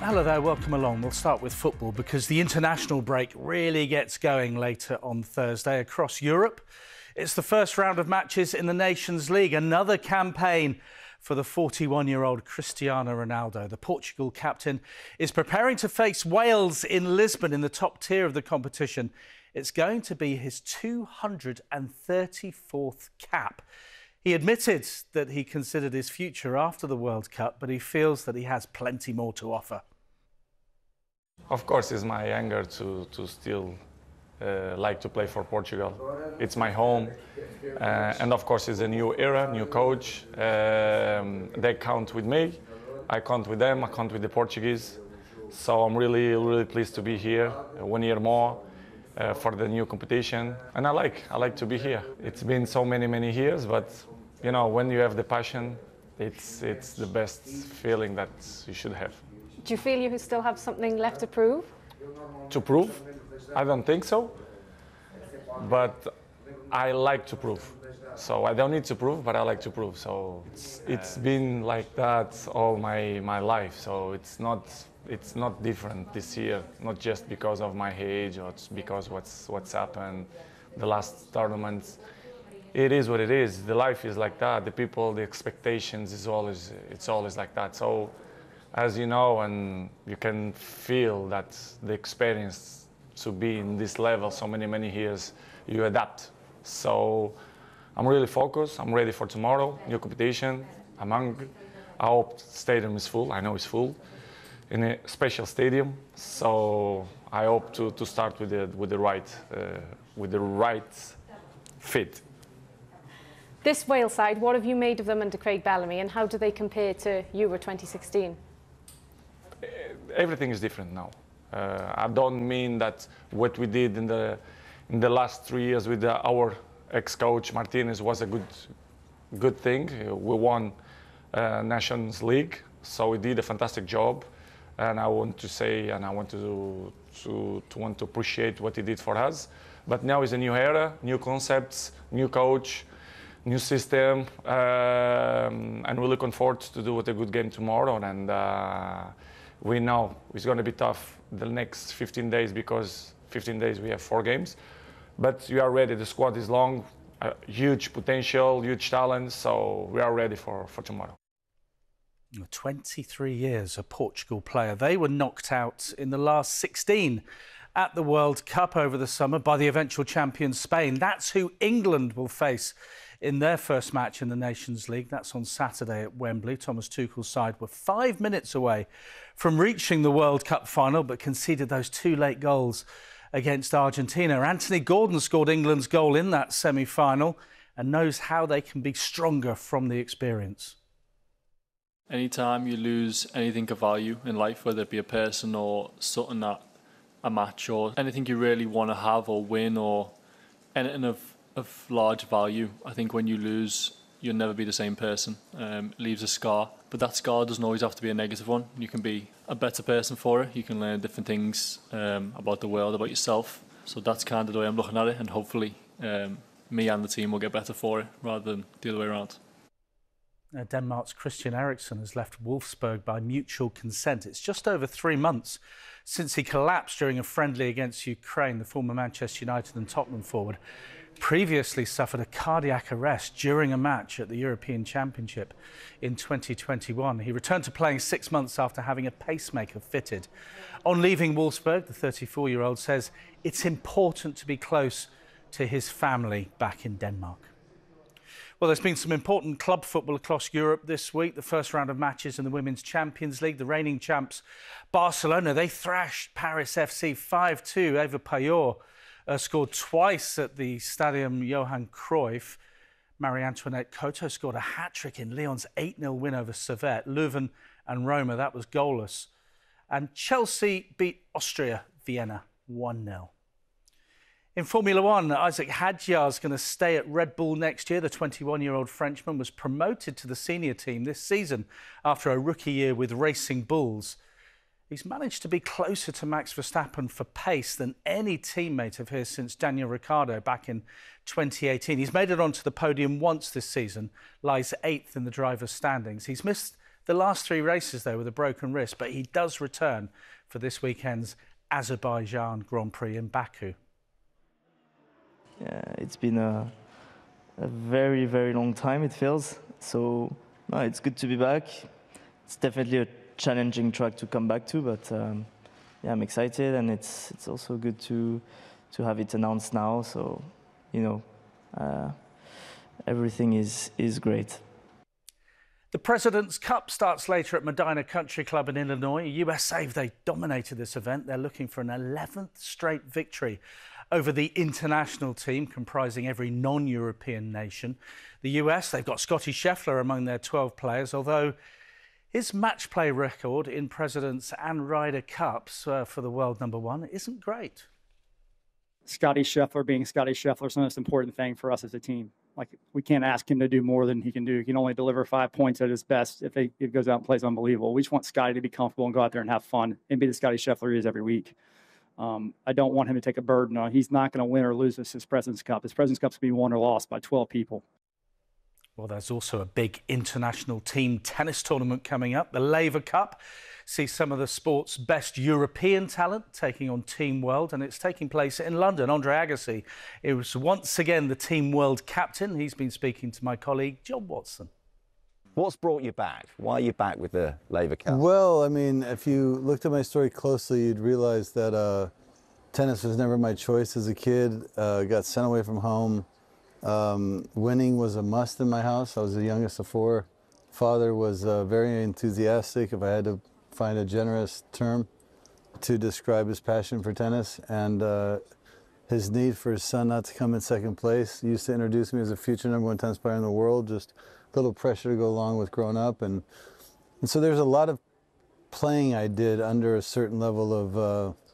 Hello there, welcome along. We'll start with football because the international break really gets going later on Thursday across Europe. It's the first round of matches in the Nations League, another campaign for the 41-year-old Cristiano Ronaldo. The Portugal captain is preparing to face Wales in Lisbon in the top tier of the competition. It's going to be his 234th cap. He admitted that he considered his future after the World Cup, but he feels that he has plenty more to offer. Of course, it's my anger to still like to play for Portugal. It's my home, and of course it's a new era, new coach. They count with me, I count with them, I count with the Portuguese. So I'm really pleased to be here 1 year more for the new competition, and I like to be here. It's been so many years, but you know, when you have the passion, it's the best feeling that you should have. Do you feel you still have something left to prove? To prove? I don't think so. But I like to prove. So I don't need to prove, but I like to prove. So it's been like that all my life. So it's not different this year. Not just because of my age or it's because what's happened the last tournaments. It is what it is. The life is like that. The people, the expectations it's always like that. So, as you know, and you can feel that the experience to be in this level so many years, you adapt. So, I'm really focused. I'm ready for tomorrow. New competition. I hope stadium is full. I know it's full, in a special stadium. So I hope to start with the right fit. This Wales side, what have you made of them under Craig Bellamy, and how do they compare to Euro 2016? Everything is different now. I don't mean that what we did in the last 3 years with our ex-coach Martinez was a good thing. We won Nations League, so we did a fantastic job, and I want to say and I want to appreciate what he did for us. But now is a new era, new concepts, new coach, new system, and we're looking forward to do a good game tomorrow. And we know it's going to be tough the next 15 days because 15 days we have 4 games. But we are ready. The squad is long, huge potential, huge talent, so we are ready for tomorrow. 23 years, a Portugal player. They were knocked out in the last 16 at the World Cup over the summer by the eventual champion Spain. That's who England will face in their first match in the Nations League. That's on Saturday at Wembley. Thomas Tuchel's side were 5 minutes away from reaching the World Cup final, but conceded those 2 late goals against Argentina. Anthony Gordon scored England's goal in that semi-final and knows how they can be stronger from the experience. Anytime you lose anything of value in life, whether it be a person or something that a match or anything you really want to have or win or anything of large value, I think when you lose, you'll never be the same person. It leaves a scar, but that scar doesn't always have to be a negative one. You can be a better person for it. You can learn different things about the world, about yourself. So that's kind of the way I'm looking at it, and hopefully me and the team will get better for it rather than the other way around. Denmark's Christian Eriksen has left Wolfsburg by mutual consent. It's just over 3 months since he collapsed during a friendly against Ukraine. The former Manchester United and Tottenham forward previously suffered a cardiac arrest during a match at the European Championship in 2021. He returned to playing 6 months after having a pacemaker fitted. On leaving Wolfsburg, the 34-year-old says it's important to be close to his family back in Denmark. Well, there's been some important club football across Europe this week. The first round of matches in the Women's Champions League. The reigning champs, Barcelona, they thrashed Paris FC 5-2. Eva Payot scored twice at the Stadium Johan Cruyff. Marie-Antoinette Koto scored a hat-trick in Lyon's 8-0 win over Servette. Leuven and Roma, that was goalless. And Chelsea beat Austria Vienna 1-0. In Formula One, Isaac Hadjar is going to stay at Red Bull next year. The 21-year-old Frenchman was promoted to the senior team this season after a rookie year with Racing Bulls. He's managed to be closer to Max Verstappen for pace than any teammate of his since Daniel Ricciardo back in 2018. He's made it onto the podium once this season, lies 8th in the drivers' standings. He's missed the last 3 races, though, with a broken wrist, but he does return for this weekend's Azerbaijan Grand Prix in Baku. Yeah, it's been a very, very long time, it feels. So, no, it's good to be back. It's definitely a challenging track to come back to, but yeah, I'm excited, and it's also good to have it announced now. So, you know, everything is great. The President's Cup starts later at Medina Country Club in Illinois. USA, they dominated this event. They're looking for an 11th straight victory over the international team comprising every non-European nation. The US, they've got Scotty Scheffler among their 12 players, although his match play record in Presidents and Ryder Cups for the world #1 isn't great. Scotty Scheffler being Scotty Scheffler is the most important thing for us as a team. Like, we can't ask him to do more than he can do. He can only deliver 5 points at his best if he goes out and plays unbelievable. We just want Scotty to be comfortable and go out there and have fun and be the Scotty Scheffler he is every week. I don't want him to take a burden on. He's not going to win or lose his President's Cup. His President's Cup's going to be won or lost by 12 people. Well, there's also a big international team tennis tournament coming up. The Laver Cup sees some of the sport's best European talent taking on Team World, and it's taking place in London. Andre Agassi is once again the Team World captain. He's been speaking to my colleague, John Watson. What's brought you back? Why are you back with the Laver Cup? Well, I mean, if you looked at my story closely, you'd realize that tennis was never my choice as a kid. Got sent away from home. Winning was a must in my house. I was the youngest of 4. Father was very enthusiastic, if I had to find a generous term, to describe his passion for tennis, and his need for his son not to come in second place. He used to introduce me as a future #1 tennis player in the world, just a little pressure to go along with growing up. And so there's a lot of playing I did under a certain level of